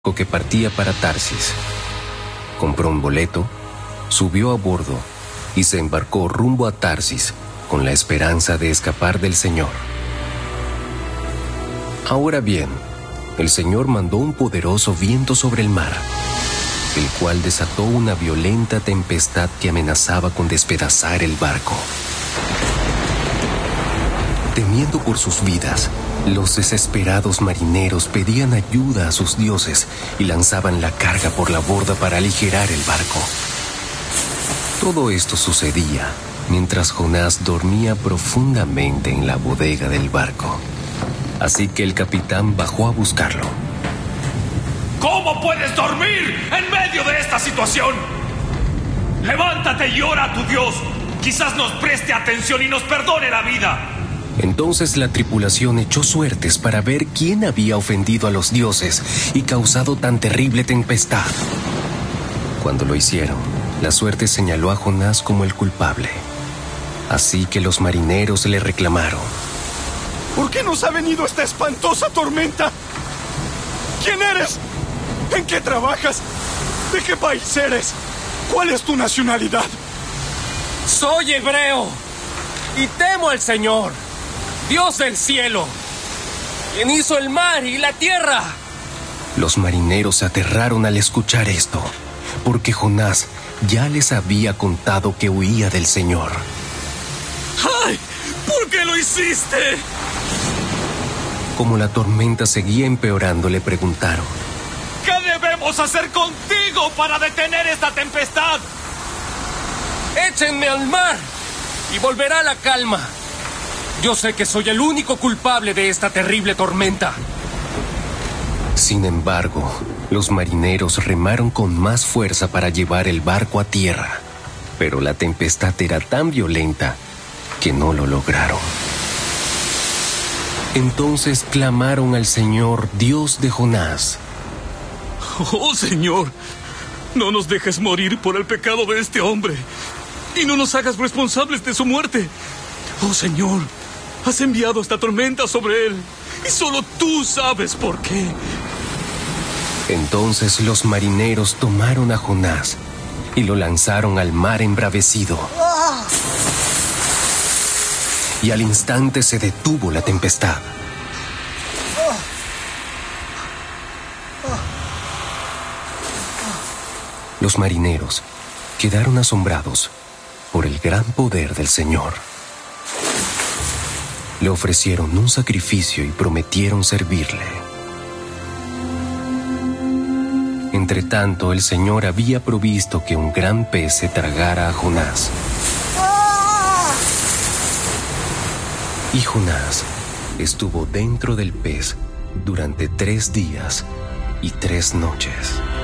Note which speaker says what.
Speaker 1: que partía para Tarsis. Compró un boleto, subió a bordo y se embarcó rumbo a Tarsis con la esperanza de escapar del Señor. Ahora bien, el Señor mandó un poderoso viento sobre el mar, el cual desató una violenta tempestad que amenazaba con despedazar el barco. Temiendo por sus vidas, los desesperados marineros pedían ayuda a sus dioses y lanzaban la carga por la borda para aligerar el barco. Todo esto sucedía mientras Jonás dormía profundamente en la bodega del barco. Así que el capitán bajó a buscarlo.
Speaker 2: ¿Cómo puedes dormir en medio de esta situación? Levántate y ora a tu Dios. Quizás nos preste atención y nos perdone la vida.
Speaker 1: Entonces la tripulación echó suertes para ver quién había ofendido a los dioses y causado tan terrible tempestad. Cuando lo hicieron, la suerte señaló a Jonás como el culpable. Así que los marineros le reclamaron.
Speaker 3: ¿Por qué nos ha venido esta espantosa tormenta? ¿Quién eres? ¿En qué trabajas? ¿De qué país eres? ¿Cuál es tu nacionalidad?
Speaker 4: Soy hebreo y temo al Señor, Dios del cielo, quien hizo el mar y la tierra.
Speaker 1: Los marineros se aterraron al escuchar esto, porque Jonás ya les había contado que huía del Señor.
Speaker 2: ¡Ay! ¿Por qué lo hiciste?
Speaker 1: Como la tormenta seguía empeorando, le preguntaron.
Speaker 2: ¿Qué debemos hacer contigo para detener esta tempestad?
Speaker 4: Échenme al mar y volverá la calma. Yo sé que soy el único culpable de esta terrible tormenta.
Speaker 1: Sin embargo, los marineros remaron con más fuerza para llevar el barco a tierra, pero la tempestad era tan violenta que no lo lograron. Entonces clamaron al Señor, Dios de Jonás.
Speaker 2: Oh, Señor, no nos dejes morir por el pecado de este hombre y no nos hagas responsables de su muerte. Oh, Señor, has enviado esta tormenta sobre él y solo tú sabes por qué.
Speaker 1: Entonces los marineros tomaron a Jonás y lo lanzaron al mar embravecido. Y al instante se detuvo la tempestad. Los marineros quedaron asombrados por el gran poder del Señor. Le ofrecieron un sacrificio y prometieron servirle. Entretanto, el Señor había provisto que un gran pez se tragara a Jonás. Y Jonás estuvo dentro del pez durante 3 días y 3 noches.